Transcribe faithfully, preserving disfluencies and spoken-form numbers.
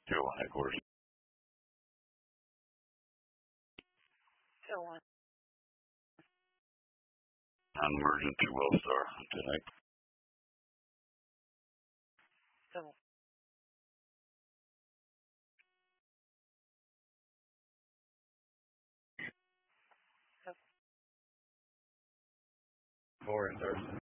Joe headquarters. Go on. Non-emergency Wellstar tonight. Go. Four and Thursday.